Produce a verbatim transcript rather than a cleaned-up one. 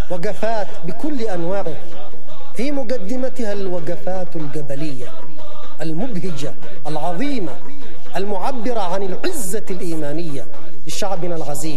وقفات بكل أنواعها، في مقدمتها الوقفات الجبلية المبهجة العظيمة المعبرة عن العزة الإيمانية لشعبنا العزيز.